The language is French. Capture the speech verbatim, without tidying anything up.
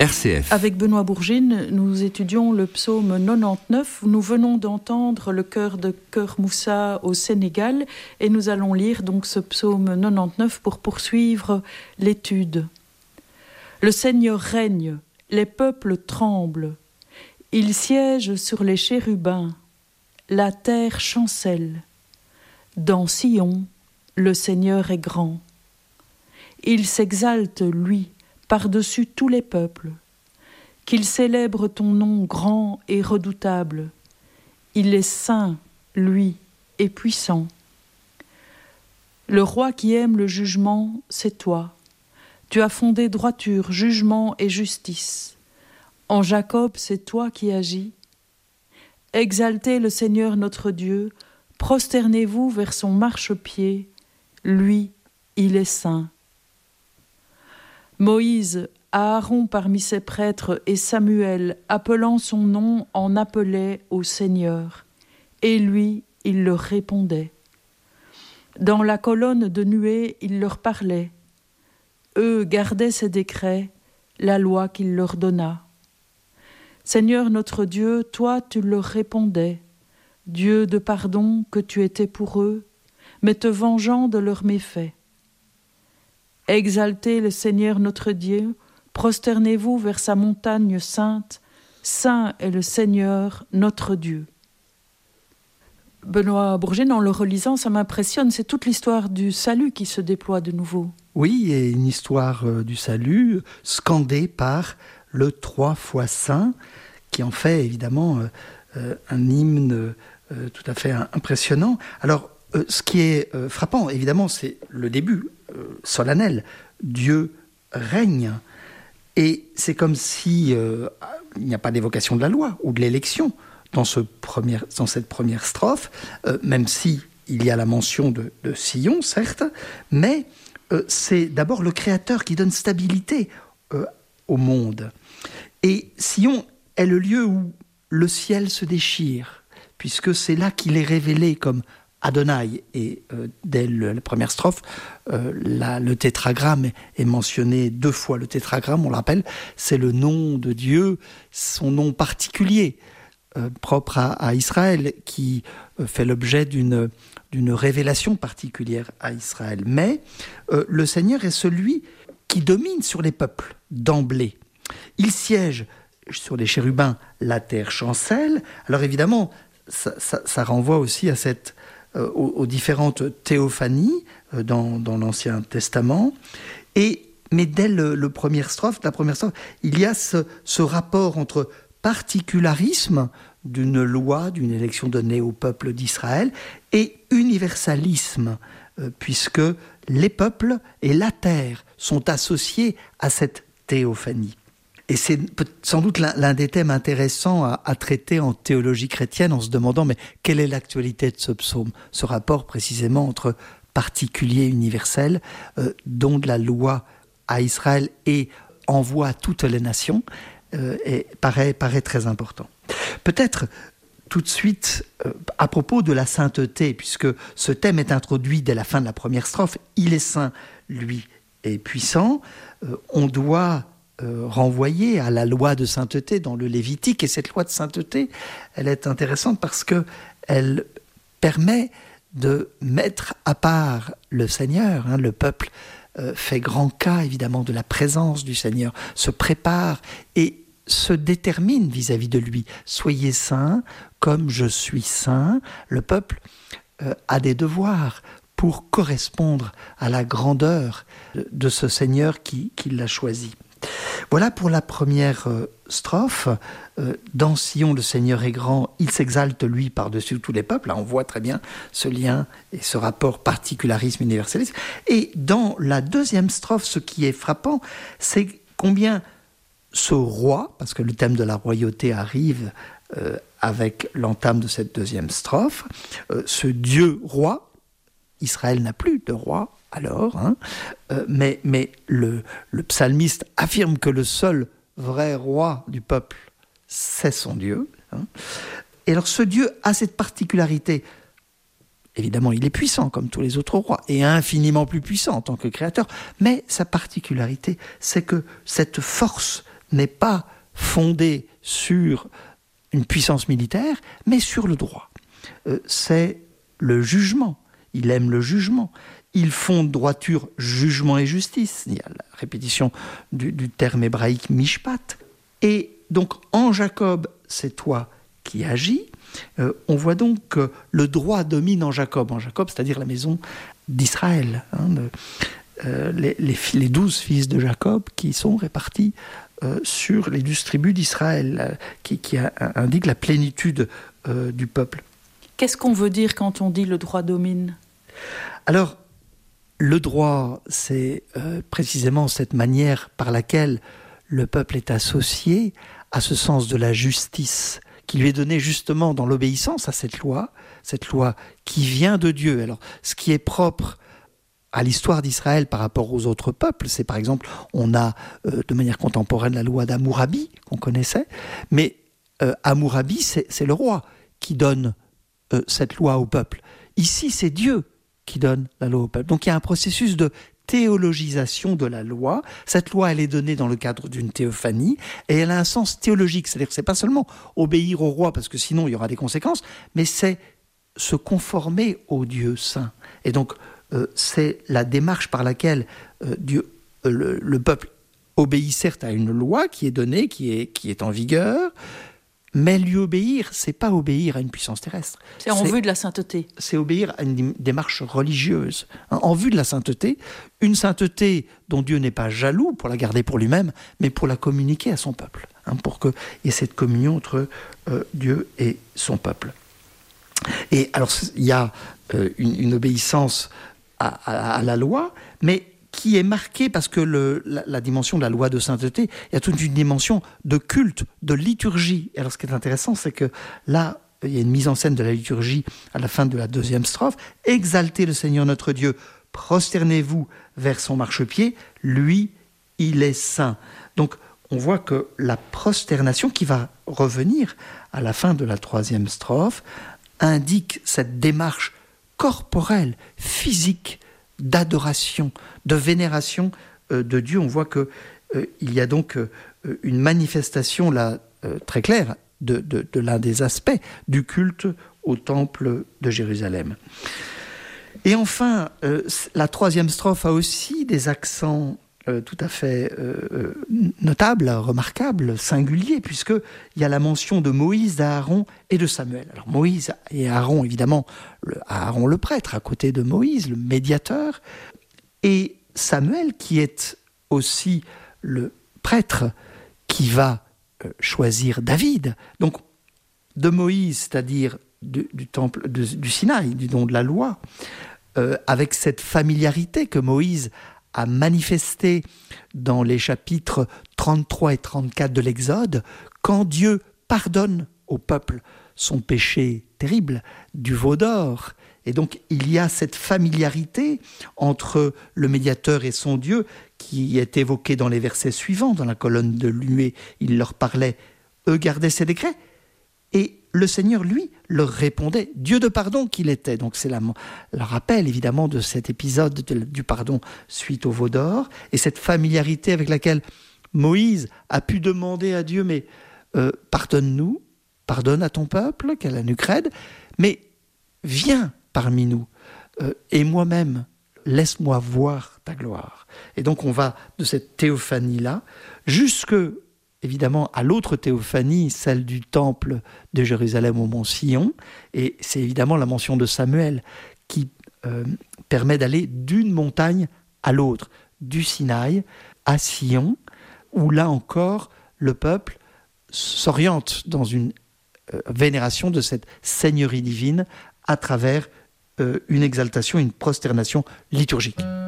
R C F. Avec Benoît Bourgine, nous étudions le psaume quatre-vingt-dix-neuf. Nous venons d'entendre le chœur de Cœur Moussa au Sénégal et nous allons lire donc ce psaume quatre-vingt-dix-neuf pour poursuivre l'étude. Le Seigneur règne, les peuples tremblent. Il siège sur les chérubins, la terre chancelle. Dans Sion, le Seigneur est grand. Il s'exalte, lui, par-dessus tous les peuples. Qu'il célèbre ton nom grand et redoutable. Il est saint, lui, et puissant. Le roi qui aime le jugement, c'est toi. Tu as fondé droiture, jugement et justice. En Jacob, c'est toi qui agis. Exaltez le Seigneur notre Dieu, prosternez-vous vers son marchepied. Lui, il est saint. Moïse, Aaron parmi ses prêtres et Samuel, appelant son nom, en appelait au Seigneur. Et lui, il leur répondait. Dans la colonne de nuée, il leur parlait. Eux gardaient ses décrets, la loi qu'il leur donna. Seigneur notre Dieu, toi tu leur répondais. Dieu de pardon que tu étais pour eux, mais te vengeant de leurs méfaits. Exaltez le Seigneur notre Dieu, prosternez-vous vers sa montagne sainte, saint est le Seigneur notre Dieu. Benoît Bourgine, en le relisant, ça m'impressionne, c'est toute l'histoire du salut qui se déploie de nouveau. Oui, et une histoire euh, du salut scandée par le trois fois saint, qui en fait évidemment euh, euh, un hymne euh, tout à fait impressionnant. Alors, euh, ce qui est euh, frappant, évidemment, c'est le début euh, solennel. Dieu règne. Et c'est comme si euh, il n'y a pas d'évocation de la loi ou de l'élection dans, ce premier, dans cette première strophe, euh, même si il y a la mention de, de Sion, certes, mais euh, c'est d'abord le Créateur qui donne stabilité euh, au monde. Et Sion est le lieu où le ciel se déchire, puisque c'est là qu'il est révélé comme Adonai. Et euh, dès le, la première strophe, euh, la, le tétragramme est, est mentionné deux fois. Le tétragramme, on le rappelle, c'est le nom de Dieu, son nom particulier, euh, propre à, à Israël, qui euh, fait l'objet d'une, d'une révélation particulière à Israël. Mais euh, le Seigneur est celui qui domine sur les peuples d'emblée. Il siège sur les chérubins, la terre chancelle. Alors évidemment, ça, ça, ça renvoie aussi à cette, euh, aux, aux différentes théophanies euh, dans, dans l'Ancien Testament. Et, mais dès le, le première strophe, la première strophe, il y a ce, ce rapport entre particularisme d'une loi, d'une élection donnée au peuple d'Israël, et universalisme, euh, puisque les peuples et la terre sont associés à cette théophanie. Et c'est sans doute l'un, l'un des thèmes intéressants à, à traiter en théologie chrétienne, en se demandant mais quelle est l'actualité de ce psaume, ce rapport précisément entre particulier et universel, euh, don de la loi à Israël et envoi à toutes les nations, euh, et paraît, paraît très important. Peut-être tout de suite, euh, à propos de la sainteté, puisque ce thème est introduit dès la fin de la première strophe, il est saint, lui est puissant, euh, on doit Euh, renvoyé à la loi de sainteté dans le Lévitique. Et cette loi de sainteté, elle est intéressante parce qu'elle permet de mettre à part le Seigneur. Hein, le peuple euh, fait grand cas, évidemment, de la présence du Seigneur, se prépare et se détermine vis-à-vis de lui. Soyez saints comme je suis saint. Le peuple euh, a des devoirs pour correspondre à la grandeur de, de ce Seigneur qui, qui l'a choisi. Voilà pour la première euh, strophe. Euh, dans Sion, le Seigneur est grand, il s'exalte, lui, par-dessus tous les peuples. Là, on voit très bien ce lien et ce rapport particularisme-universalisme. Et dans la deuxième strophe, ce qui est frappant, c'est combien ce roi, parce que le thème de la royauté arrive euh, avec l'entame de cette deuxième strophe, euh, ce Dieu roi, Israël n'a plus de roi, alors, hein, euh, mais, mais le, le psalmiste affirme que le seul vrai roi du peuple, c'est son Dieu. Hein. Et alors ce Dieu a cette particularité. Évidemment, il est puissant comme tous les autres rois, et infiniment plus puissant en tant que créateur, mais sa particularité, c'est que cette force n'est pas fondé sur une puissance militaire, mais sur le droit. Euh, c'est le jugement. Il aime le jugement. Il fonde droiture, jugement et justice. Il y a la répétition du, du terme hébraïque mishpat. Et donc, en Jacob, c'est toi qui agis. Euh, on voit donc que le droit domine en Jacob. En Jacob, c'est-à-dire la maison d'Israël. Hein, de, euh, les, les, les douze fils de Jacob qui sont répartis euh, sur les douze tribus d'Israël, euh, qui, qui a, indique la plénitude euh, du peuple. Qu'est-ce qu'on veut dire quand on dit le droit domine ? Alors, le droit, c'est euh, précisément cette manière par laquelle le peuple est associé à ce sens de la justice qui lui est donné justement dans l'obéissance à cette loi, cette loi qui vient de Dieu. Alors, ce qui est propre à l'histoire d'Israël par rapport aux autres peuples, c'est par exemple, on a euh, de manière contemporaine la loi d'Hammurabi, qu'on connaissait, mais euh, Hammurabi, c'est, c'est le roi qui donne euh, cette loi au peuple. Ici, c'est Dieu qui donne la loi au peuple. Donc il y a un processus de théologisation de la loi. Cette loi, elle est donnée dans le cadre d'une théophanie et elle a un sens théologique. C'est-à-dire que c'est pas seulement obéir au roi parce que sinon il y aura des conséquences, mais c'est se conformer au Dieu saint. Et donc euh, c'est la démarche par laquelle euh, Dieu, euh, le, le peuple obéit certes à une loi qui est donnée, qui est, qui est en vigueur, mais lui obéir, c'est pas obéir à une puissance terrestre. C'est en c'est, vue de la sainteté. C'est obéir à une démarche religieuse. En vue de la sainteté, une sainteté dont Dieu n'est pas jaloux pour la garder pour lui-même, mais pour la communiquer à son peuple, hein, pour qu'il y ait cette communion entre euh, Dieu et son peuple. Et alors, il y a euh, une, une obéissance à, à, à la loi, mais qui est marquée parce que le, la, la dimension de la loi de sainteté, il y a toute une dimension de culte, de liturgie. Et alors ce qui est intéressant, c'est que là, il y a une mise en scène de la liturgie à la fin de la deuxième strophe. « Exaltez le Seigneur notre Dieu, prosternez-vous vers son marchepied, lui, il est saint. » Donc on voit que la prosternation qui va revenir à la fin de la troisième strophe indique cette démarche corporelle, physique, d'adoration, de vénération euh, de Dieu. On voit qu'il euh, y a donc euh, une manifestation là, euh, très claire de, de, de l'un des aspects du culte au temple de Jérusalem. Et enfin, euh, la troisième strophe a aussi des accents euh, tout à fait euh, notables, remarquables, singuliers, puisqu'il y a la mention de Moïse, d'Aaron et de Samuel. Alors Moïse et Aaron, évidemment, le, Aaron le prêtre, à côté de Moïse, le médiateur, et Samuel, qui est aussi le prêtre qui va euh, choisir David. Donc, de Moïse, c'est-à-dire du, du temple de, du Sinaï, du don de la loi, euh, avec cette familiarité que Moïse a manifesté dans les chapitres trente-trois et trente-quatre de l'Exode, quand Dieu pardonne au peuple son péché terrible du veau d'or. Et donc il y a cette familiarité entre le médiateur et son Dieu qui est évoquée dans les versets suivants, dans la colonne de nuée. Il leur parlait, eux gardaient ses décrets. Et le Seigneur, lui, leur répondait, Dieu de pardon qu'il était. Donc c'est la, le rappel, évidemment, de cet épisode de, du pardon suite au veau d'or, et cette familiarité avec laquelle Moïse a pu demander à Dieu, mais euh, pardonne-nous, pardonne à ton peuple, qu'à la nuque raide, mais viens parmi nous, euh, et moi-même, laisse-moi voir ta gloire. Et donc on va de cette théophanie-là jusque évidemment à l'autre théophanie, celle du temple de Jérusalem au mont Sion, et c'est évidemment la mention de Samuel qui euh, permet d'aller d'une montagne à l'autre, du Sinaï à Sion, où là encore le peuple s'oriente dans une euh, vénération de cette seigneurie divine à travers euh, une exaltation, une prosternation liturgique.